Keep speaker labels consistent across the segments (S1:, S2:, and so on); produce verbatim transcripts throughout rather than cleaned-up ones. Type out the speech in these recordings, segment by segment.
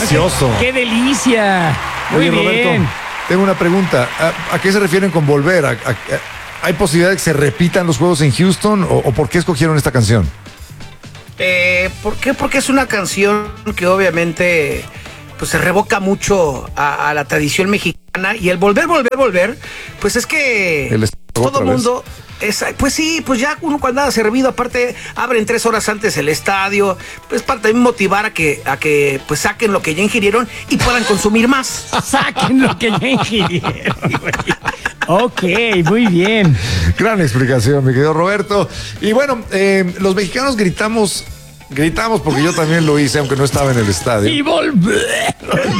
S1: delicioso.
S2: ¡Qué delicia! Muy
S1: Oye,
S2: bien.
S1: Roberto, tengo una pregunta. ¿A, a qué se refieren con volver? ¿A, a, a, ¿Hay posibilidad de que se repitan los juegos en Houston o, o por qué escogieron esta canción?
S3: Eh, ¿Por qué? Porque es una canción que obviamente pues se revoca mucho a, a la tradición mexicana y el volver, volver, volver, pues es que
S1: El
S3: todo el mundo... Es, pues sí, pues ya uno cuando anda servido, aparte abren tres horas antes el estadio, pues para también motivar a que, a que pues saquen lo que ya ingirieron y puedan consumir más.
S2: Saquen lo que ya ingirieron. Ok, muy bien.
S1: Gran explicación, mi querido Roberto. Y bueno, eh, los mexicanos gritamos, gritamos porque yo también lo hice, aunque no estaba en el estadio.
S2: Y volver.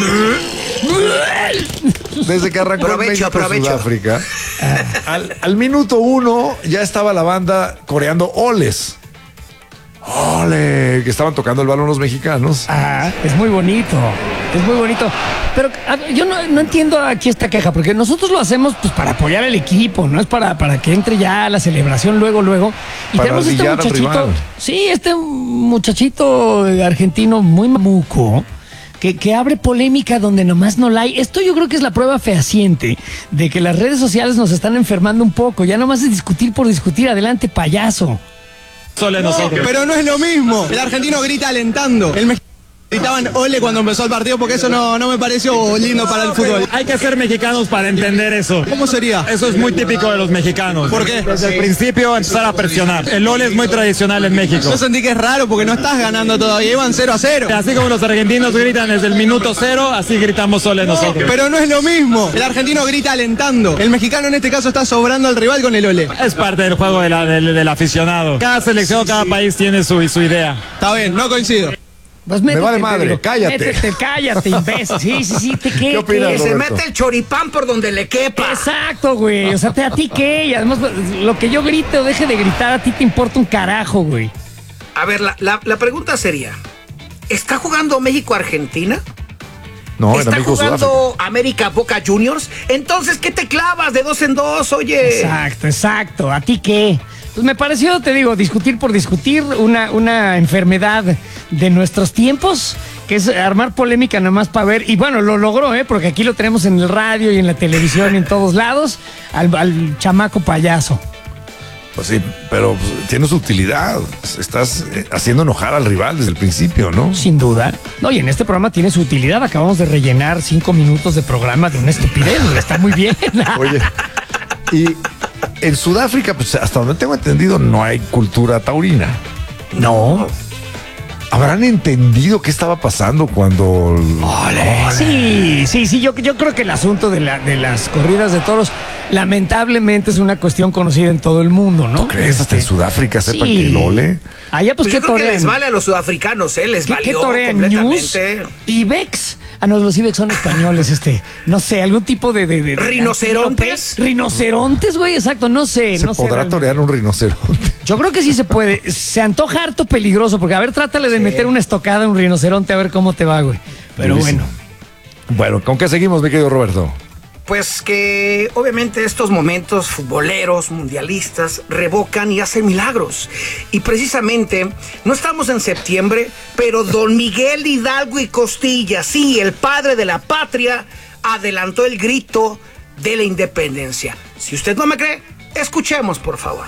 S1: Desde que arrancó
S3: Aprovecho,
S1: México
S3: aprovecho.
S1: Sudáfrica, al, al minuto uno ya estaba la banda coreando oles. Ole, que estaban tocando el balón los mexicanos.
S2: Ah, es muy bonito, es muy bonito. Pero a ver, yo no, no entiendo aquí esta queja, porque nosotros lo hacemos pues para apoyar al equipo, no es para, para que entre ya la celebración luego, luego. Y
S1: Para
S2: tenemos este
S1: ardillar al
S2: muchachito,
S1: rival.
S2: sí, este muchachito argentino muy mamuco. Que, que abre polémica donde nomás no la hay. Esto yo creo que es la prueba fehaciente de que las redes sociales nos están enfermando un poco. Ya nomás es discutir por discutir. Adelante, payaso.
S4: Solo nosotros.
S5: Pero no es lo mismo. El argentino grita alentando. El mexicano gritaban ole cuando empezó el partido porque eso no, no me pareció lindo para el fútbol.
S4: Hay que ser mexicanos para entender eso.
S5: ¿Cómo sería?
S4: Eso es muy típico de los mexicanos.
S5: ¿Por qué?
S4: Desde el principio empezar a presionar. El ole es muy tradicional en México.
S5: Yo sentí que es raro porque no estás ganando todavía. Iban cero a cero.
S4: Así como los argentinos gritan desde el minuto cero, así gritamos ole nosotros.
S5: Pero no es lo mismo. El argentino grita alentando. El mexicano en este caso está sobrando al rival con el ole.
S4: Es parte del juego de la- del, del aficionado. Cada selección, cada país tiene su, su idea.
S5: Está bien, no coincido.
S2: Pues
S1: Me
S2: métete,
S1: vale
S2: te
S1: madre,
S2: digo.
S1: cállate.
S2: Métete, cállate, imbécil. Sí, sí, sí, te qué.
S1: ¿Qué opinas,
S3: Que se
S1: Roberto?
S3: mete el choripán por donde le quepa.
S2: Exacto, güey. O sea, ¿te, ¿a ti qué? Y además, lo que yo grite o deje de gritar, a ti te importa un carajo, güey.
S3: A ver, la, la, la pregunta sería, ¿está jugando México-Argentina?
S1: No, era
S3: ¿Está
S1: México Sudáfrica.
S3: jugando América Boca Juniors? Entonces, ¿qué te clavas de dos en dos? Oye.
S2: Exacto, exacto. ¿A ti qué? Pues me pareció, te digo, discutir por discutir, una, una enfermedad de nuestros tiempos, que es armar polémica nomás para ver. Y bueno, lo logró, ¿eh? Porque aquí lo tenemos en el radio y en la televisión y en todos lados, al, al chamaco payaso.
S1: Pues sí, pero pues, tiene su utilidad. Estás eh, haciendo enojar al rival desde el principio, ¿no?
S2: Sin duda. No, y en este programa tiene su utilidad. Acabamos de rellenar cinco minutos de programa de una estupidez. Está muy bien.
S1: Oye, y en Sudáfrica, pues hasta donde tengo entendido, no hay cultura taurina.
S2: No.
S1: ¿Habrán entendido qué estaba pasando cuando...
S2: Sí, sí, sí, yo, yo creo que el asunto de, la, de las corridas de toros lamentablemente es una cuestión conocida en todo el mundo, ¿no?
S1: ¿Crees hasta en
S2: Este,
S1: Sudáfrica sepan
S2: sí.
S1: que el ole?
S2: Allá pues,
S3: Pues
S2: qué
S3: yo creo que
S2: torean.
S3: les vale a los sudafricanos, ¿eh? Les
S2: ¿Qué, qué
S3: valió
S2: torean? News,
S3: completamente.
S2: Ibex. Ah, no, los Ibex son españoles, este. No sé, algún tipo de... de, de- de-
S3: ¿Rinocerontes?
S2: Rinocerontes, güey, exacto, no sé.
S1: ¿Se
S2: no sé
S1: podrá
S2: realmente.
S1: torear un rinoceronte?
S2: Yo creo que sí se puede. Se antoja harto peligroso, porque a ver, trátale de meter una estocada a un rinoceronte a ver cómo te va, güey. Pero
S1: Durísimo.
S2: bueno.
S1: Bueno, ¿con qué seguimos, mi querido Roberto?
S3: Pues que obviamente estos momentos futboleros, mundialistas, revocan y hacen milagros. Y precisamente, no estamos en septiembre, pero don Miguel Hidalgo y Costilla, sí, el padre de la patria, adelantó el grito de la independencia. Si usted no me cree, escuchemos, por favor.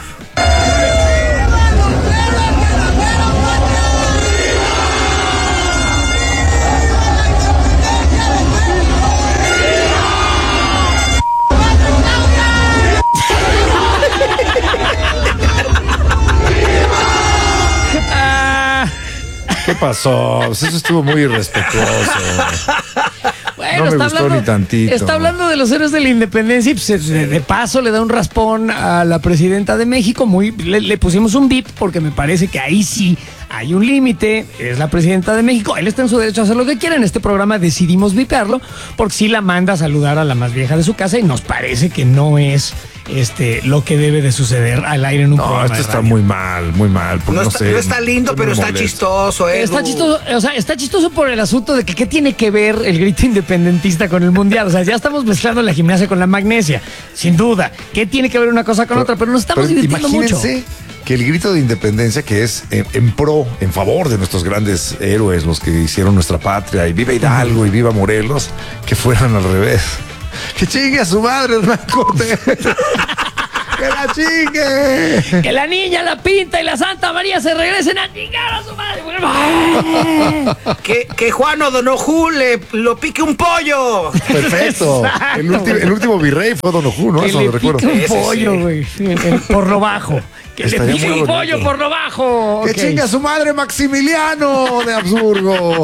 S2: Ah,
S1: ¿Qué pasó? Pues eso estuvo muy irrespetuoso.
S2: bueno,
S1: No me
S2: está
S1: gustó
S2: hablando,
S1: ni tantito.
S2: Está hablando de los héroes de la independencia y pues, de, de paso le da un raspón a la presidenta de México. Muy, le, le pusimos un bip porque me parece que ahí sí hay un límite. Es la presidenta de México. Él está en su derecho a hacer lo que quiera. En este programa decidimos vipearlo porque sí la manda a saludar a la más vieja de su casa y nos parece que no es este, lo que debe de suceder al aire en un
S1: No,
S2: programa
S1: esto
S2: de
S1: está
S2: radio.
S1: muy mal, muy mal. Porque
S3: No,
S1: no,
S3: está,
S1: sé,
S3: no está lindo,
S1: estoy
S3: pero
S1: muy
S3: está
S1: molesto.
S3: chistoso, ¿eh?
S2: Está chistoso, o sea, está chistoso por el asunto de que qué tiene que ver el grito independentista con el mundial. O sea, ya estamos mezclando la gimnasia con la magnesia, sin duda. ¿Qué tiene que ver una cosa con otra? Pero nos estamos
S1: pero
S2: divirtiendo mucho.
S1: imagínense que el grito de independencia, que es en, en pro, en favor de nuestros grandes héroes, los que hicieron nuestra patria, y viva Hidalgo y viva Morelos, que fueran al revés. Que chingue a su madre, Hernán Cortés. ¡Que la chingue!
S2: Que la niña, la Pinta y la Santa María se regresen a chingar a su madre.
S3: Que, que Juan O'Donoghue le lo pique un pollo.
S1: Perfecto. El, ulti- el último virrey fue O'Donoghue, ¿no?
S2: Que
S1: Eso
S2: le
S1: lo recuerdo.
S2: pique un
S3: Ese
S2: pollo,
S3: sí.
S2: güey. el- el- Por lo bajo. Que
S1: Estaría
S2: le pique
S1: muy
S2: un
S1: bonito.
S2: pollo por lo bajo.
S1: ¡Que
S2: Ok.
S1: chingue a su madre Maximiliano de Habsburgo!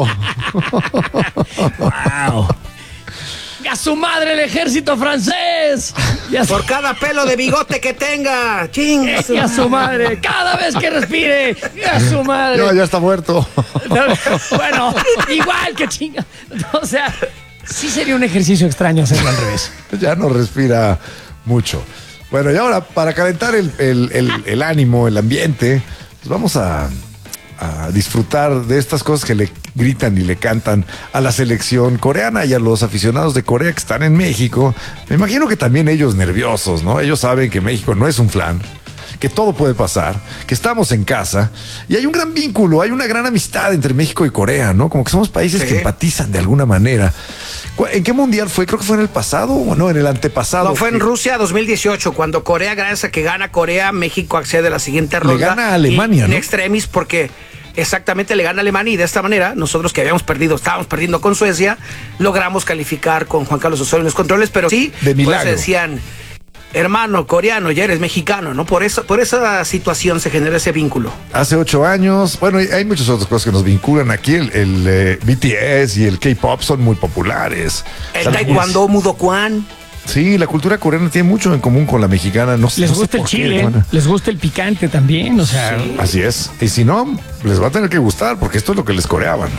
S2: Wow. A su madre el ejército francés. Y a su,
S3: Por cada pelo de bigote que tenga. Chinga.
S2: y a su madre. Cada vez que respire. Y a su madre.
S1: No, ya está muerto.
S2: Bueno, igual que chinga. O sea, sí sería un ejercicio extraño hacerlo al revés.
S1: Ya no respira mucho. Bueno, y ahora, para calentar el, el- el- el ánimo, el ambiente, pues vamos a, a disfrutar de estas cosas que le gritan y le cantan a la selección coreana y a los aficionados de Corea que están en México. Me imagino que también ellos nerviosos, ¿no? Ellos saben que México no es un flan, que todo puede pasar, que estamos en casa y hay un gran vínculo, hay una gran amistad entre México y Corea, ¿no? Como que somos países
S3: Sí.
S1: que empatizan de alguna manera. ¿Cu- ¿En qué mundial fue? Creo que fue en el pasado o no, en el antepasado.
S3: No, fue en Rusia dos mil dieciocho, cuando Corea, gracias a que gana Corea, México accede a la siguiente ronda.
S1: gana a Alemania,
S3: y, In
S1: ¿no?
S3: extremis, porque exactamente le gana a Alemania y de esta manera, nosotros que habíamos perdido, estábamos perdiendo con Suecia, logramos calificar con Juan Carlos Osorio en los controles, pero sí,
S1: De
S3: por eso
S1: milagro.
S3: decían, hermano coreano, ya eres mexicano, ¿no? Por eso, por esa situación se genera ese vínculo.
S1: Hace ocho años, bueno, y hay muchas otras cosas que nos vinculan aquí. El, el, eh, B T S y el K-pop son muy populares.
S3: El
S1: O sea,
S3: taekwondo, mudokwon.
S1: Sí, la cultura coreana tiene mucho en común con la mexicana. No, sé-
S2: Les
S1: no sé
S2: gusta el
S1: por qué,
S2: chile,
S1: hermana.
S2: les gusta el picante también, o sea.
S1: Así es. Y si no, les va a tener que gustar porque esto es lo que les coreaban.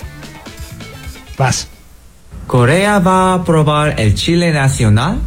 S2: Vas.
S6: ¿Corea va a probar el chile nacional?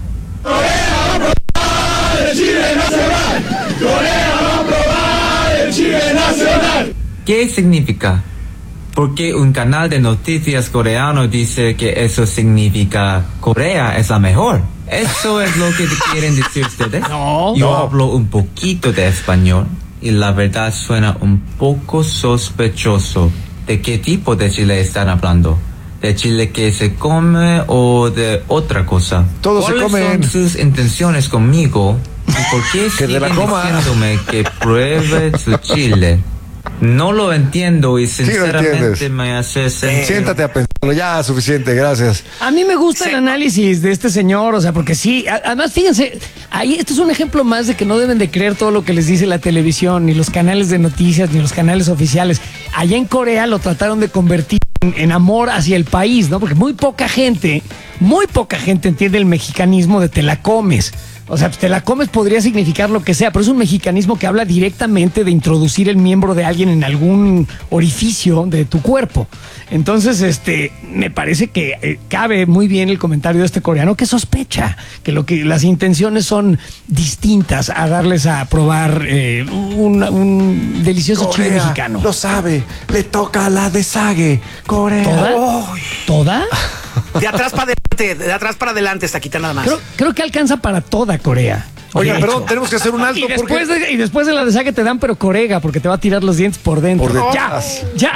S6: ¿Qué significa? Porque un canal de noticias coreano dice que eso significa Corea es la mejor. ¿Eso es lo que quieren decir ustedes?
S2: No.
S6: Yo
S1: No.
S6: hablo un poquito de español y la verdad suena un poco sospechoso. ¿De qué tipo de chile están hablando? ¿De chile que se come o de otra cosa?
S1: Todos se
S6: ¿Cuáles
S1: comen.
S6: son sus intenciones conmigo? ¿Y por qué
S1: Que te la
S6: siguen
S1: coma.
S6: diciéndome que pruebe su chile? No lo entiendo y
S1: lo
S6: sinceramente
S1: entiendes.
S6: me hace sentir...
S1: Siéntate a pensarlo. Ya, suficiente, gracias.
S2: A mí me gusta
S3: Sí.
S2: el análisis de este señor, o sea, porque sí, a- además fíjense, ahí esto es un ejemplo más de que no deben de creer todo lo que les dice la televisión, ni los canales de noticias, ni los canales oficiales. Allá en Corea lo trataron de convertir en, en amor hacia el país, ¿no? Porque muy poca gente, muy poca gente entiende el mexicanismo de te la comes. O sea, pues, te la comes podría significar lo que sea, pero es un mexicanismo que habla directamente de introducir el miembro de alguien en algún orificio de tu cuerpo. Entonces, este, me parece que eh, cabe muy bien el comentario de este coreano que sospecha que lo que las intenciones son distintas a darles a probar eh, un, un delicioso chile mexicano.
S1: lo sabe. Le toca a la de Sague. Corea.
S2: ¿Toda?
S3: Ay.
S2: ¿Toda?
S3: De atrás para adelante, de atrás para adelante, esta quita nada más.
S2: Creo, creo que alcanza para toda Corea.
S1: Oigan,
S2: De
S1: perdón,
S2: hecho.
S1: tenemos que hacer un alto
S2: Y después,
S1: porque...
S2: de, y después de la de saque te dan, pero corega, porque te va a tirar los dientes por dentro.
S1: Por
S2: ya,
S1: detrás.
S2: ya.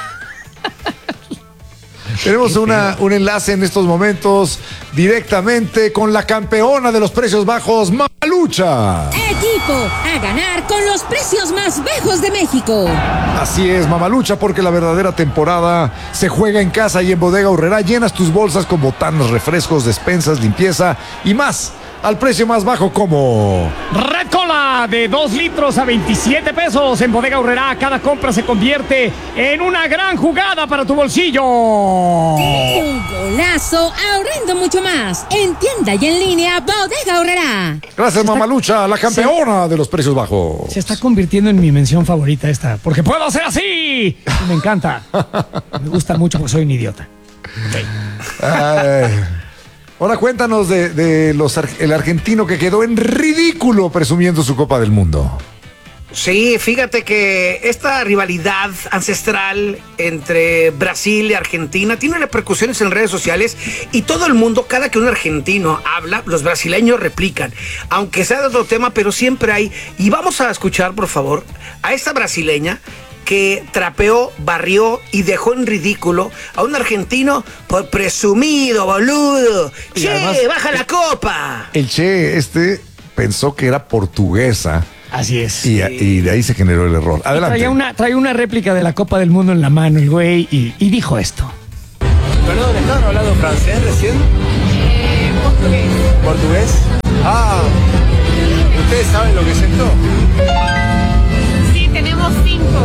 S1: Tenemos una, un enlace en estos momentos directamente con la campeona de los precios bajos, Mamalucha.
S7: Equipo a ganar con los precios más bajos de México.
S1: Así es, Mamalucha, porque la verdadera temporada se juega en casa y en Bodega Aurrerá. Llenas tus bolsas con botanas, refrescos, despensas, limpieza y más al precio más bajo como...
S2: Red Cola de dos litros a veintisiete pesos en Bodega Aurrerá. Cada compra se convierte en una gran jugada para tu bolsillo.
S7: Un golazo ahorrando mucho más. En tienda y en línea Bodega Aurrerá.
S1: Gracias, Mamalucha, la campeona de los precios bajos.
S2: Se está convirtiendo en mi mención favorita esta, porque puedo hacer así. Y me encanta. Me gusta mucho porque soy un idiota.
S1: Ay. Ahora cuéntanos de, de los, el argentino que quedó en ridículo presumiendo su Copa del Mundo.
S3: Sí, fíjate que esta rivalidad ancestral entre Brasil y Argentina tiene repercusiones en redes sociales y todo el mundo, cada que un argentino habla, los brasileños replican, aunque sea de otro tema, pero siempre hay. Y vamos a escuchar, por favor, a esta brasileña que trapeó, barrió y dejó en ridículo a un argentino por presumido, boludo.
S1: Y
S3: ¡Che,
S1: además,
S3: baja la copa!
S1: El Che este pensó que era portuguesa.
S2: Así es.
S1: Y, y de ahí se generó el error. Adelante.
S2: Traía una, traía una réplica de la Copa del Mundo en la mano el güey y, y dijo esto.
S8: Perdón, ¿estaban hablando francés recién?
S9: Eh, portugués.
S8: ¿Portugués? Ah, ¿ustedes saben lo que es esto?
S9: Sí, tenemos cinco.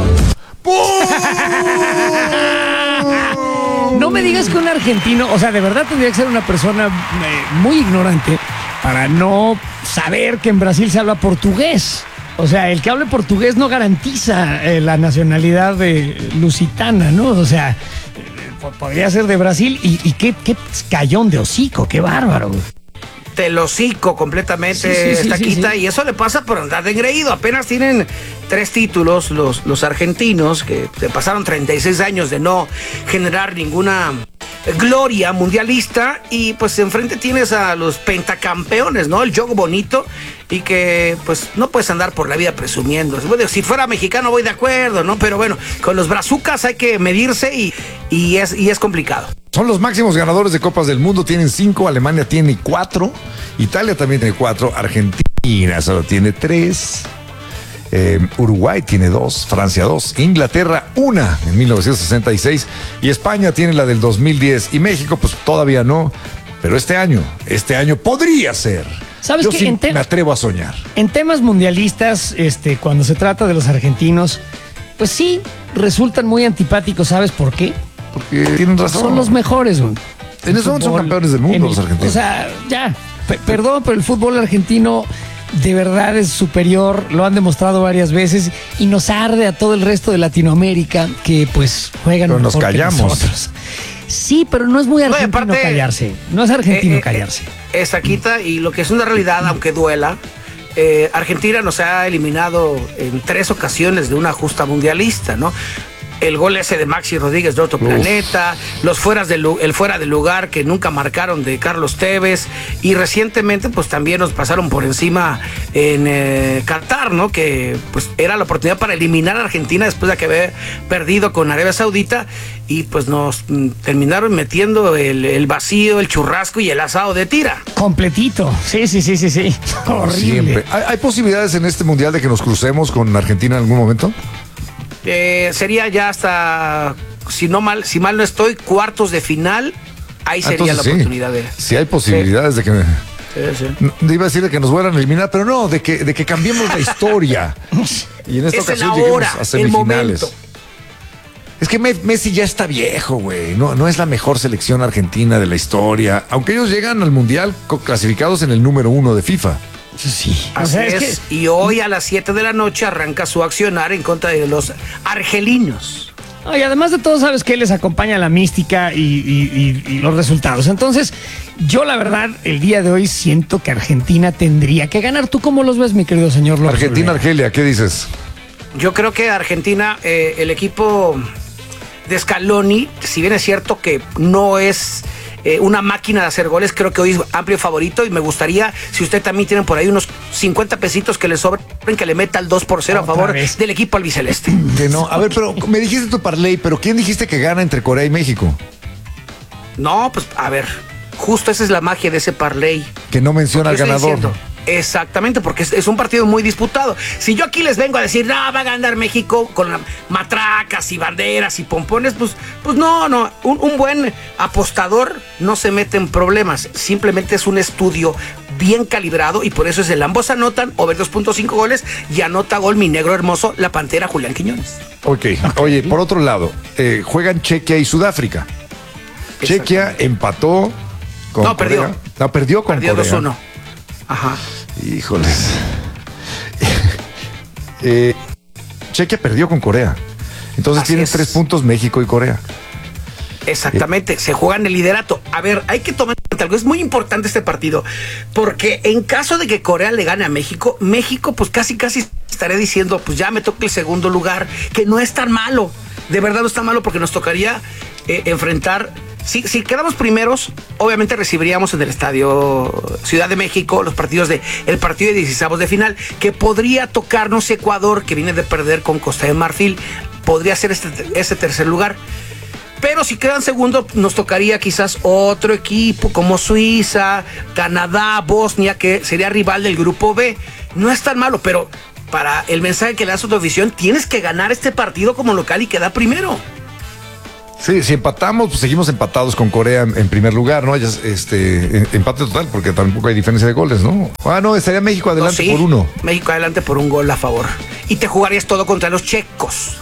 S2: No me digas que un argentino, o sea, de verdad tendría que ser una persona eh, muy ignorante para no saber que en Brasil se habla portugués. O sea, el que hable portugués no garantiza eh, la nacionalidad de lusitana, ¿no? O sea, eh, podría ser de Brasil y, y qué, qué cayón de hocico, qué bárbaro.
S3: Te lo hocico completamente,
S2: Sí, sí, sí,
S3: Taquita,
S2: sí, sí.
S3: y eso le pasa por andar de engreído. Apenas tienen tres títulos los, los argentinos, que se pasaron treinta y seis años de no generar ninguna gloria mundialista, y pues enfrente tienes a los pentacampeones, ¿no? El juego bonito, y que pues no puedes andar por la vida presumiendo. Bueno, si fuera mexicano voy de acuerdo, ¿no? Pero bueno, con los brazucas hay que medirse y, y, es, y es complicado.
S1: Son los máximos ganadores de Copas del Mundo, tienen cinco, Alemania tiene cuatro, Italia también tiene cuatro, Argentina solo tiene tres, eh, Uruguay tiene dos, Francia dos, Inglaterra una en mil novecientos sesenta y seis y España tiene la del dos mil diez y México pues todavía no, pero este año, este año podría ser.
S2: ¿Sabes
S1: Yo
S2: qué?
S1: sí
S2: En te-
S1: me atrevo a soñar.
S2: En temas mundialistas, este, cuando se trata de los argentinos, pues sí, resultan muy antipáticos, ¿sabes por qué?
S1: Porque tienen razón.
S2: Son los mejores, güey.
S1: En eso son
S2: Fútbol,
S1: campeones del mundo
S2: en el-
S1: los argentinos.
S2: O sea, ya, pe- perdón, pero el fútbol argentino de verdad es superior, lo han demostrado varias veces y nos arde a todo el resto de Latinoamérica que pues juegan
S1: Pero nos
S2: mejor que
S1: callamos.
S2: nosotros. Sí, pero no es muy
S3: No, y
S2: argentino
S3: aparte,
S2: callarse. No es argentino
S3: Eh, eh,
S2: callarse.
S3: eh, Es Taquita, y lo que es una realidad, aunque duela, eh, Argentina nos ha eliminado en tres ocasiones de una justa mundialista, ¿no? El gol ese de Maxi Rodríguez de otro
S1: Uf.
S3: planeta, los fueras de lu- el fuera de lugar que nunca marcaron de Carlos Tevez, y recientemente pues también nos pasaron por encima en eh, Qatar, ¿no? Que pues era la oportunidad para eliminar a Argentina después de que había perdido con Arabia Saudita, y pues nos mm, terminaron metiendo el, el vacío, el churrasco y el asado de tira.
S2: Completito. Sí, sí, sí, sí, sí. Horrible.
S1: Siempre. ¿Hay, hay posibilidades en este mundial de que nos crucemos con Argentina en algún momento?
S3: Eh, sería ya hasta, si no mal, si mal no estoy, cuartos de final. Ahí
S1: Ah,
S3: sería
S1: entonces
S3: la
S1: sí.
S3: oportunidad de.
S1: Sí hay posibilidades de que...
S3: Sí, sí.
S1: No, iba a decir de que nos vuelvan a eliminar, pero no, de que, de que cambiemos la historia. Y en esta
S3: Es el
S1: ocasión
S3: ahora,
S1: lleguemos a
S3: el
S1: semifinales.
S3: momento.
S1: Es que Me- Messi ya está viejo, güey. No, no es la mejor selección argentina de la historia. Aunque ellos llegan al mundial co- clasificados en el número uno de FIFA.
S2: Sí. O
S3: Así
S2: sea,
S3: es,
S2: es que
S3: y hoy a las siete de la noche arranca su accionar en contra de los argelinos.
S2: No, y además de todo, sabes que les acompaña la mística y, y- y- y los resultados. Entonces, yo la verdad, el día de hoy siento que Argentina tendría que ganar. ¿Tú cómo los ves, mi querido señor López?
S1: Argentina,
S2: Olvera?
S1: Argelia, ¿qué dices?
S3: Yo creo que Argentina, eh, el equipo de Scaloni, si bien es cierto que no es eh, una máquina de hacer goles, creo que hoy es amplio favorito, y me gustaría, si usted también tiene por ahí unos cincuenta pesitos que le sobren, que le meta el dos por cero a
S2: Otra
S3: favor
S2: vez.
S3: del equipo albiceleste.
S1: Que no. A ver, pero me dijiste tu parlay, pero ¿quién dijiste que gana entre Corea y México?
S3: No, pues a ver, justo esa es la magia de ese parlay.
S1: Que no menciona al
S3: ¿Qué estoy
S1: ganador.
S3: diciendo? Exactamente, porque es, es un partido muy disputado. Si yo aquí les vengo a decir, no, va a ganar México con la- matracas y banderas y pompones, pues, pues no, no. Un, un buen apostador no se mete en problemas. Simplemente es un estudio bien calibrado, y por eso es el ambos anotan, over dos punto cinco goles, y anota gol mi negro hermoso, la Pantera Julián Quiñones.
S1: Ok, oye, por otro lado, eh, juegan Chequia y Sudáfrica. Chequia empató con
S3: No,
S1: Corea.
S3: perdió.
S1: No, perdió con
S3: Perdió
S1: Corea.
S3: dos uno. Ajá.
S1: Híjoles. eh, Chequia perdió con Corea. Entonces
S3: Así
S1: tienen
S3: es.
S1: tres puntos México y Corea.
S3: Exactamente, se juegan el liderato. A ver, hay que tomar en algo. Es muy importante este partido, porque en caso de que Corea le gane a México, México pues casi casi estaré diciendo, pues ya me toca el segundo lugar, que no es tan malo, de verdad no es tan malo, porque nos tocaría eh, enfrentar, si, si quedamos primeros, obviamente recibiríamos en el Estadio Ciudad de México los partidos de, el partido de dieciseisavos de final, que podría tocarnos Ecuador, que viene de perder con Costa de Marfil, podría ser este, este tercer lugar. Pero si quedan segundos, nos tocaría quizás otro equipo como Suiza, Canadá, Bosnia, que sería rival del grupo B. No es tan malo, pero para el mensaje que le das a tu afición, tienes que ganar este partido como local y quedar primero.
S1: Sí, si empatamos, pues seguimos empatados con Corea en, en primer lugar, ¿no? Ya, este, empate total, porque tampoco hay diferencia de goles, ¿no? Ah, no, estaría México adelante no, sí, por uno.
S3: México adelante por un gol a favor. Y te jugarías todo contra los checos.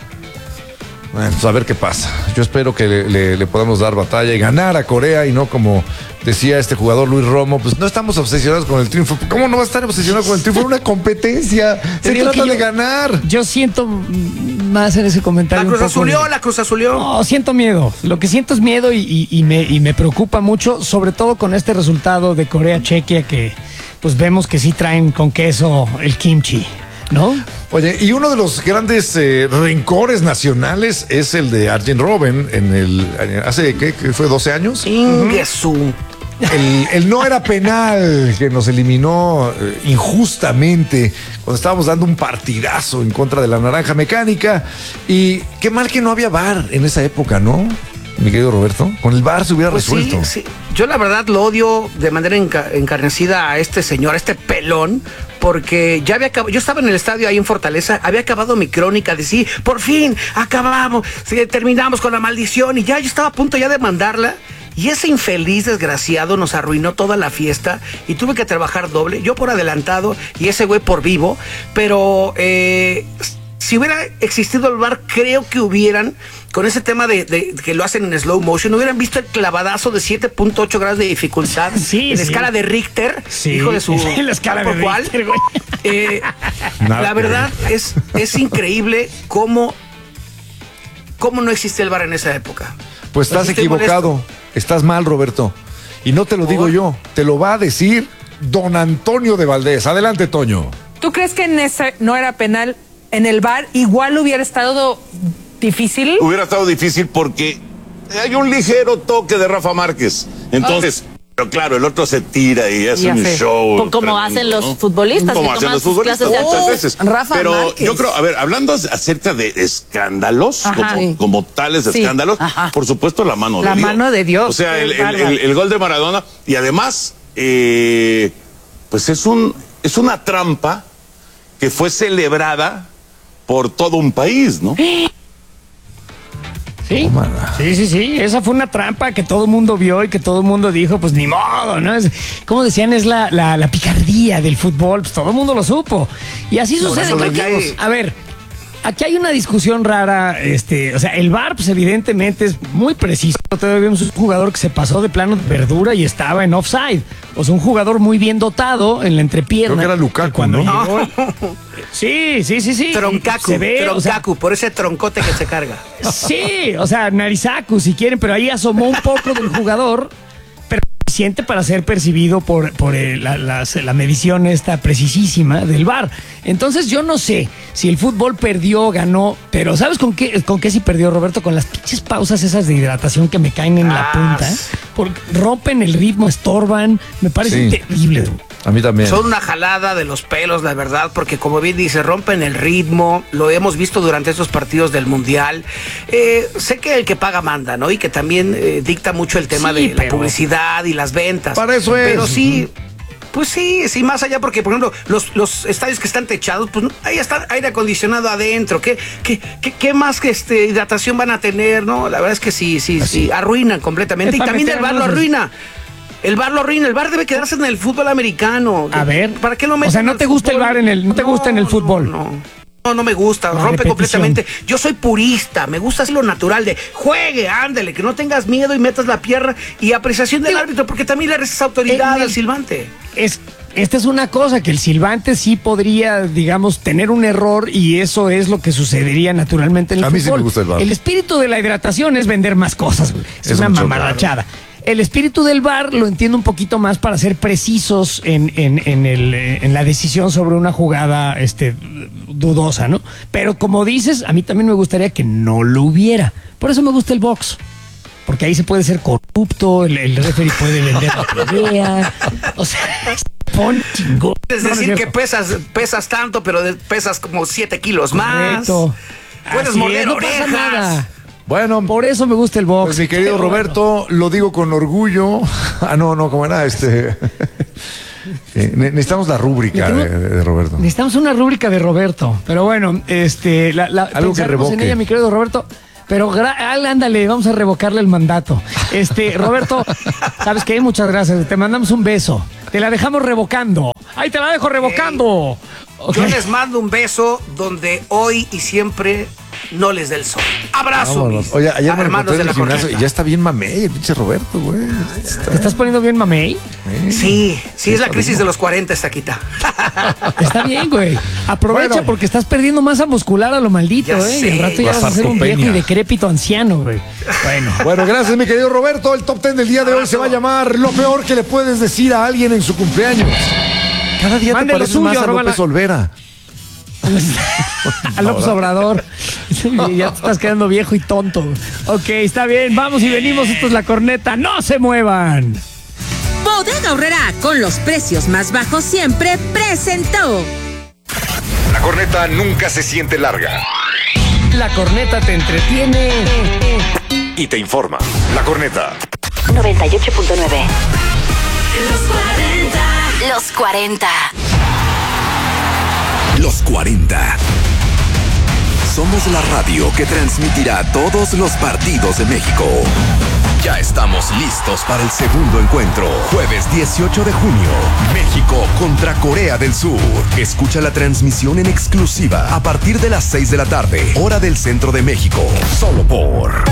S1: Bueno, pues a ver qué pasa. Yo espero que le, le, le podamos dar batalla y ganar a Corea, y no como decía este jugador Luis Romo, pues no estamos obsesionados con el triunfo. ¿Cómo no va a estar obsesionado con el triunfo? Es una competencia. Se trata
S2: yo,
S1: de ganar.
S2: Yo siento más en ese comentario.
S3: La Cruz Azulió, la Cruz Azulió.
S2: No, siento miedo. Lo que siento es miedo y, y, y, me, y me preocupa mucho, sobre todo con este resultado de Corea-Chequia, que pues vemos que sí traen con queso el kimchi, ¿no?
S1: Oye, y uno de los grandes eh, rencores nacionales es el de Arjen Robben en el hace ¿qué? ¿Qué fue doce años?
S3: Ingesu.
S1: El, el no era penal que nos eliminó eh, injustamente cuando estábamos dando un partidazo en contra de la Naranja Mecánica. Y qué mal que no había V A R en esa época, ¿no? Mi querido Roberto, con el V A R se hubiera
S3: pues
S1: resuelto.
S3: Sí, sí. Yo la verdad lo odio de manera enca encarnecida a este señor, a este pelón, porque ya había acabado, yo estaba en el estadio ahí en Fortaleza, había acabado mi crónica de sí, por fin, acabamos, sí, terminamos con la maldición, y ya yo estaba a punto ya de mandarla, y ese infeliz desgraciado nos arruinó toda la fiesta, y tuve que trabajar doble, yo por adelantado, y ese güey por vivo, pero eh, si hubiera existido el V A R, creo que hubieran, con ese tema de, de que lo hacen en slow motion, hubieran visto el clavadazo de siete punto ocho grados de dificultad
S2: sí,
S3: en
S2: sí.
S3: escala de Richter,
S2: sí,
S3: hijo de su
S2: sí, la escala de
S3: cual.
S2: Richter, güey.
S3: Eh, la verdad es, es increíble cómo, cómo no existe el V A R en esa época.
S1: Pues estás equivocado, molesto. Estás mal, Roberto. Y no te lo digo yo, te lo va a decir don Antonio de Valdés. Adelante, Toño.
S10: ¿Tú crees que en ese no era penal en el V A R? Igual hubiera estado difícil.
S11: Hubiera estado difícil porque hay un ligero toque de Rafa Márquez. Entonces, oh. pero claro, el otro se tira y hace
S10: ya
S11: un
S10: sé.
S11: show.
S12: Como
S11: tremendo,
S12: hacen los
S11: ¿no?
S12: futbolistas.
S11: Como hacen los futbolistas muchas veces.
S10: Rafa
S11: pero
S10: Márquez.
S11: yo creo, a ver, hablando acerca de escándalos, como,
S10: sí.
S11: como tales
S10: sí.
S11: escándalos,
S10: Ajá.
S11: por supuesto la mano
S10: la
S11: de Dios.
S10: La mano de Dios.
S11: O sea, el, el, el, el gol de Maradona, y además, eh, pues es un es una trampa que fue celebrada por todo un país, ¿no?
S2: Sí, sí, sí, sí, esa fue una trampa que todo el mundo vio y que todo el mundo dijo, pues ni modo, ¿no? Es, como decían, es la, la, la picardía del fútbol, pues todo el mundo lo supo. Y así no, sucede. No, no, hay, a ver, aquí hay una discusión rara, este, o sea, el V A R, pues evidentemente es muy preciso. Todavía vemos un jugador que se pasó de plano de verdura y estaba en offside. O sea, un jugador muy bien dotado en la entrepierna.
S1: Creo que era Lukaku,
S2: cuando
S1: ¿no?
S2: Llegó, sí, sí, sí, sí.
S3: Troncacu,
S2: se ve,
S3: troncacu,
S2: o sea,
S3: por ese troncote que se carga.
S2: Sí, o sea, Narizaku, si quieren, pero ahí asomó un poco del jugador, pero suficiente para ser percibido por, por el, la, la, la medición esta precisísima del V A R. Entonces yo no sé si el fútbol perdió, ganó, pero ¿sabes con qué, con qué sí perdió, Roberto? Con las pinches pausas esas de hidratación que me caen en ah, la punta, ¿eh? Porque rompen el ritmo, estorban, me parece sí. terrible.
S1: A mí también.
S3: Son una jalada de los pelos, la verdad, porque como bien dice, rompen el ritmo, lo hemos visto durante estos partidos del Mundial. Eh, sé que el que paga manda, ¿no? Y que también eh, dicta mucho el tema sí, de pero... la publicidad y las ventas.
S1: Para eso es.
S3: Pero sí, pues sí, sí, más allá, porque por ejemplo, los, los estadios que están techados, pues ahí está aire acondicionado adentro. ¿Qué, qué, qué, qué más que este, hidratación van a tener, no? La verdad es que sí, sí, Así. sí, arruinan completamente. Y también el V A R lo arruina. El V A R lo arruina, el V A R debe quedarse en el fútbol americano.
S2: A ver.
S3: ¿Para qué lo meten?
S2: O sea, ¿no te gusta
S3: fútbol?
S2: el V A R en el, no te
S3: no,
S2: gusta en el fútbol?
S3: No, no. No, no me gusta,
S2: La
S3: rompe
S2: repetición.
S3: completamente. Yo soy purista, me gusta así lo natural de juegue, ándele, que no tengas miedo y metas la pierna y apreciación del árbitro, porque también le restas autoridad
S2: el,
S3: al silbante.
S2: Es, esta es una cosa, que el silbante sí podría, digamos, tener un error y eso es lo que sucedería naturalmente en el
S1: A
S2: fútbol.
S1: mí sí me gusta el V A R.
S2: El espíritu de la hidratación es vender más cosas, güey. Es, es una mamarrachada. El espíritu del V A R lo entiendo un poquito más para ser precisos en, en, en, el, en la decisión sobre una jugada este, dudosa, ¿no? Pero como dices, a mí también me gustaría que no lo hubiera. Por eso me gusta el box. Porque ahí se puede ser corrupto, el, el referee puede vender la pelea. O sea, pon chingón.
S3: Es decir, no, no, que pesas, pesas tanto, pero pesas como siete kilos
S2: Correcto.
S3: más. Puedes
S2: Así
S3: morder
S2: es, no
S3: orejas.
S2: pasa nada.
S1: Bueno,
S2: por eso me gusta el box.
S1: Pues mi querido
S2: Pero
S1: Roberto, bueno. Lo digo con orgullo. Ah, no, no, como era este. Eh, necesitamos la rúbrica de, de Roberto.
S2: Necesitamos una rúbrica de Roberto. Pero bueno, este, la, la,
S1: algo que revoque.
S2: En ella, mi querido Roberto. Pero ándale, vamos a revocarle el mandato. Este, Roberto, ¿sabes qué? Muchas gracias. Te mandamos un beso. Te la dejamos revocando. Ahí te la dejo revocando.
S3: Okay. Yo les mando un beso donde hoy y siempre no les dé el sol. Abrazo.
S1: Mis, Oye, ayer me encontré en el gimnasio y ya está bien mamey el pinche Roberto, güey.
S2: Está... ¿Te estás poniendo bien mamey?
S3: Sí, sí, sí es la crisis bien. De los cuarenta, está quita.
S2: Está bien, güey. Aprovecha bueno, porque estás perdiendo masa muscular a lo maldito, ¿eh?
S3: Sé,
S2: y al rato ya vas a ser un viejo y decrépito anciano, güey.
S1: Bueno. Bueno, gracias, mi querido Roberto. El top ten del día de hoy se va a llamar Lo peor que le puedes decir a alguien en su cumpleaños. Cada día Mándale te pareces suyo, más a López la... Olvera.
S2: A López Obrador. Ya te estás quedando viejo y tonto. Ok, está bien, vamos y venimos. Esto es La Corneta. ¡No se muevan!
S7: Bodega Aurrerá, con los precios más bajos siempre, presentó.
S12: La Corneta nunca se siente larga.
S2: La Corneta te entretiene
S12: y te informa. La Corneta
S13: noventa y ocho punto nueve.
S7: Los cuarenta.
S13: Los cuarenta.
S14: Los cuarenta. Somos la radio que transmitirá todos los partidos de México. Ya estamos listos para el segundo encuentro. Jueves dieciocho de junio. México contra Corea del Sur. Escucha la transmisión en exclusiva a partir de las seis de la tarde, hora del centro de México. Solo por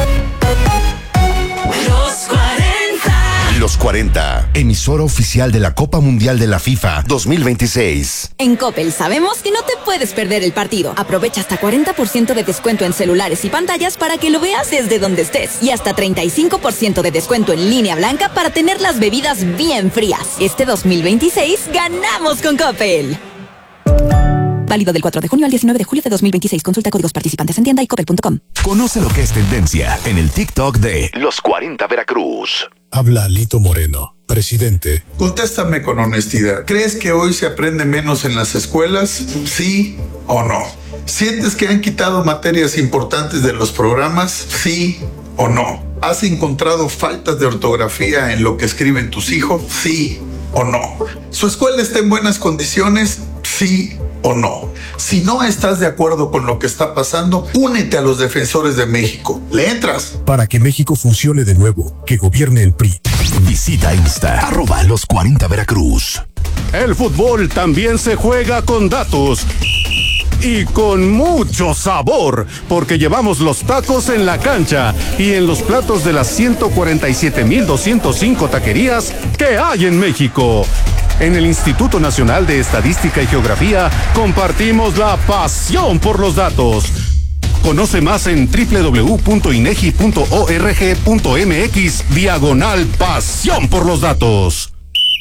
S7: Los cuarenta.
S12: Los cuarenta, emisora oficial de la Copa Mundial de la FIFA dos mil veintiséis.
S13: En Coppel sabemos que no te puedes perder el partido. Aprovecha hasta cuarenta por ciento de descuento en celulares y pantallas para que lo veas desde donde estés. Y hasta treinta y cinco por ciento de descuento en línea blanca para tener las bebidas bien frías. Este dos mil veintiséis ganamos con Coppel. Válido del cuatro de junio al diecinueve de julio de dos mil veintiséis. Consulta códigos participantes en tienda y coppel punto com.
S14: Conoce lo que es tendencia en el TikTok de Los cuarenta Veracruz.
S15: Habla Alito Moreno, presidente.
S16: Contéstame con honestidad. ¿Crees que hoy se aprende menos en las escuelas? ¿Sí o no? ¿Sientes que han quitado materias importantes de los programas? ¿Sí o no? ¿Has encontrado faltas de ortografía en lo que escriben tus hijos? ¿Sí o no? ¿Su escuela está en buenas condiciones? ¿Sí o no? Si no estás de acuerdo con lo que está pasando, únete a los defensores de México. ¿Le entras?
S15: Para que México funcione de nuevo, que gobierne el P R I.
S14: Visita Insta, arroba los cuarenta Veracruz.
S17: El fútbol también se juega con datos. Y con mucho sabor, porque llevamos los tacos en la cancha y en los platos de las ciento cuarenta y siete mil doscientos cinco taquerías que hay en México. En el Instituto Nacional de Estadística y Geografía compartimos la pasión por los datos. Conoce más en doble u doble u doble u punto inegi punto org punto mx diagonal pasión por los datos.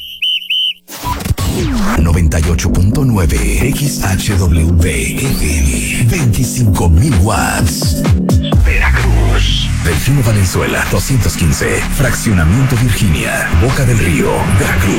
S14: noventa y ocho punto nueve X H W F M, veinticinco mil watts. Veracruz. Delfino Valenzuela, doscientos quince. Fraccionamiento Virginia, Boca del Río, Veracruz.